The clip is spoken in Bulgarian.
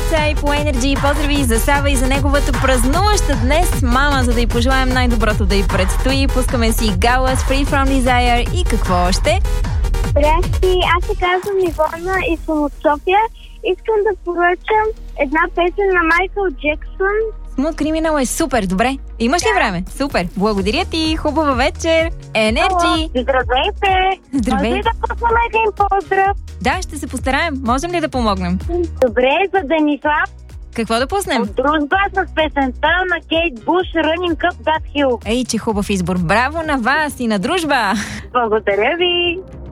деца и по Energy. Поздрави за Сава и за неговата празнуваща днес мама, за да й пожелаем най-доброто да й предстои. Пускаме си Gala с Free From Desire и какво още? Здрасти, аз се казвам Ивона и съм от София. Искам да поръчам една песен на Майкъл Джексън. Smooth Criminal е супер, добре. Имаш ли време? Супер, благодаря ти, хубава вечер. Energy! Здравейте! Здравей! Може ли да пуснем един поздрав? Да, ще се постараем. Можем ли да помогнем? Добре, за Денислав. Какво да пуснем? От Дружба с песента на Кейт Буш, Running Up That Hill. Ей, че хубав избор. Браво на вас и на Дружба! Благодаря ви!